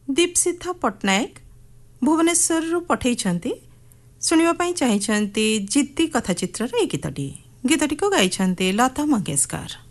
दीपसिद्ध पट्टनायक भुवनेश्वर पठै शुणापी चाहिए जिद्दी कथा चित्र गीतटी को गाई लता मंगेशकर।